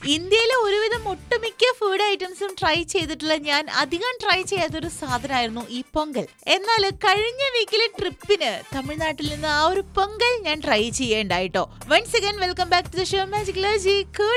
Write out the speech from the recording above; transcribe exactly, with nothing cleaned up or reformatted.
ഇന്ത്യയിലെ ഒരുവിധം ഒട്ടുമിക്ക ഫുഡ് ഐറ്റംസും ട്രൈ ചെയ്തിട്ടുള്ള ഞാൻ അധികം ട്രൈ ചെയ്യാത്തൊരു സാധനമായിരുന്നു ഈ പൊങ്കൽ. എന്നാൽ കഴിഞ്ഞ വീക്കിലെ ട്രിപ്പിന് തമിഴ്നാട്ടിൽ നിന്ന് ആ ഒരു പൊങ്കൽ ഞാൻ try ചെയ്യേണ്ടായിട്ടോ. Once again welcome back to the show magic ലോജി.